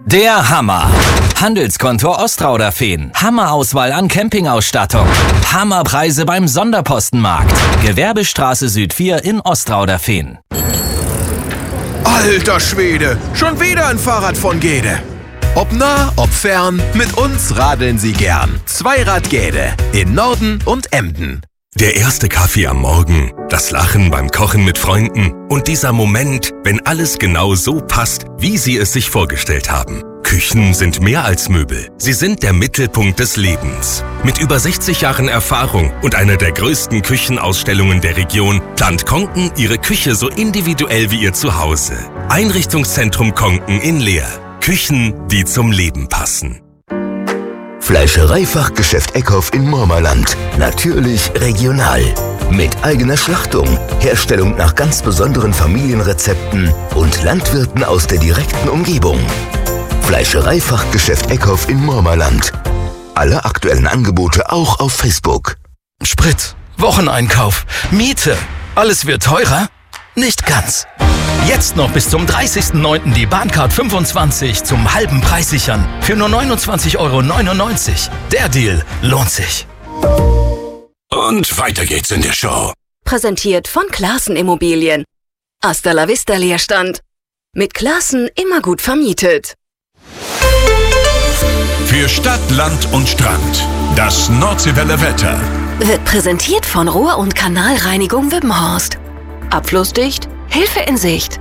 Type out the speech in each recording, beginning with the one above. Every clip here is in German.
Der Hammer. Handelskonto Ostrauderfehn. Hammerauswahl an Campingausstattung. Hammerpreise beim Sonderpostenmarkt. Gewerbestraße Süd 4 in Ostrauderfehn. Alter Schwede, schon wieder ein Fahrrad von Gede. Ob nah, ob fern, mit uns radeln Sie gern. Zweirad Gede in Norden und Emden. Der erste Kaffee am Morgen, das Lachen beim Kochen mit Freunden und dieser Moment, wenn alles genau so passt, wie Sie es sich vorgestellt haben. Küchen sind mehr als Möbel. Sie sind der Mittelpunkt des Lebens. Mit über 60 Jahren Erfahrung und einer der größten Küchenausstellungen der Region plant Konken Ihre Küche so individuell wie Ihr Zuhause. Einrichtungszentrum Konken in Leer. Küchen, die zum Leben passen. Fleischereifachgeschäft Eckhoff in Mormerland. Natürlich regional. Mit eigener Schlachtung, Herstellung nach ganz besonderen Familienrezepten und Landwirten aus der direkten Umgebung. Fleischereifachgeschäft Eckhoff in Mormerland. Alle aktuellen Angebote auch auf Facebook. Sprit, Wocheneinkauf, Miete. Alles wird teurer? Nicht ganz. Jetzt noch bis zum 30.09. die Bahncard 25 zum halben Preis sichern. Für nur 29,99 €. Der Deal lohnt sich. Und weiter geht's in der Show. Präsentiert von Classen Immobilien. Hasta la vista Leerstand. Mit Classen immer gut vermietet. Für Stadt, Land und Strand. Das Nordseewelle Wetter. Wird präsentiert von Rohr- und Kanalreinigung Wippenhorst. Abflussdicht, Hilfe in Sicht.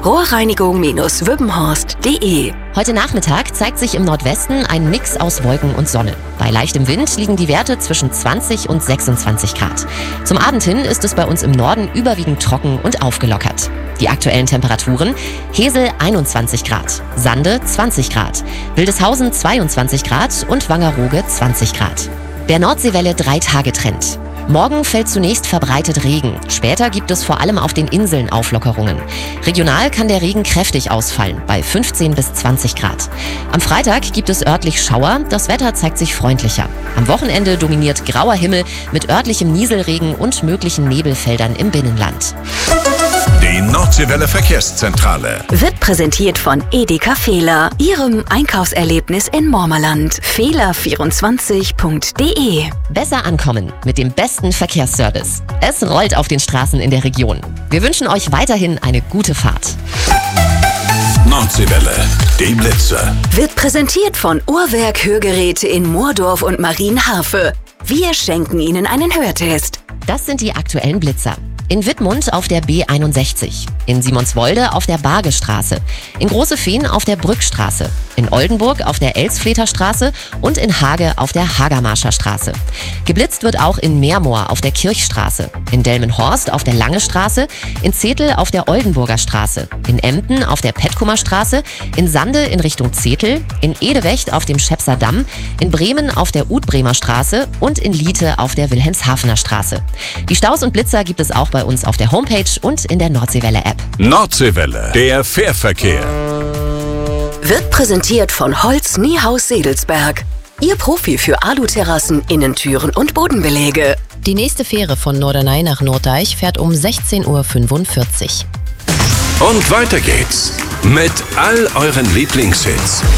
Rohrreinigung-wippenhorst.de. Heute Nachmittag zeigt sich im Nordwesten ein Mix aus Wolken und Sonne. Bei leichtem Wind liegen die Werte zwischen 20 und 26 Grad. Zum Abend hin ist es bei uns im Norden überwiegend trocken und aufgelockert. Die aktuellen Temperaturen: Hesel 21 Grad, Sande 20 Grad, Wildeshausen 22 Grad und Wangerooge 20 Grad. Der Nordseewelle 3-Tage-Trend. Morgen fällt zunächst verbreitet Regen. Später gibt es vor allem auf den Inseln Auflockerungen. Regional kann der Regen kräftig ausfallen, bei 15 bis 20 Grad. Am Freitag gibt es örtlich Schauer, das Wetter zeigt sich freundlicher. Am Wochenende dominiert grauer Himmel mit örtlichem Nieselregen und möglichen Nebelfeldern im Binnenland. Die Nordseewelle Verkehrszentrale. Wird präsentiert von Edeka Fehler, Ihrem Einkaufserlebnis in Mormerland. Fehler24.de. Besser ankommen mit dem besten Verkehrsservice. Es rollt auf den Straßen in der Region. Wir wünschen euch weiterhin eine gute Fahrt. Nordseewelle, die Blitzer. Wird präsentiert von Uhrwerk Hörgeräte in Moordorf und Marienhafe. Wir schenken Ihnen einen Hörtest. Das sind die aktuellen Blitzer. In Wittmund auf der B61, in Simonswolde auf der Bargestraße, in Großefehn auf der Brückstraße, in Oldenburg auf der Elsfleter Straße und in Hage auf der Hagermarscher Straße. Geblitzt wird auch in Meermoor auf der Kirchstraße, in Delmenhorst auf der Lange Straße, in Zetel auf der Oldenburger Straße, in Emden auf der Petkumer Straße, in Sande in Richtung Zetel, in Edewecht auf dem Schepser Damm, in Bremen auf der Udbremer Straße und in Liete auf der Wilhelmshavener Straße. Die Staus und Blitzer gibt es auch bei uns auf der Homepage und in der Nordseewelle-App. Nordseewelle, der Fährverkehr. Wird präsentiert von Holz Niehaus Sedelsberg. Ihr Profi für Aluterrassen, Innentüren und Bodenbeläge. Die nächste Fähre von Norderney nach Norddeich fährt um 16:45 Uhr. Und weiter geht's mit all euren Lieblingshits.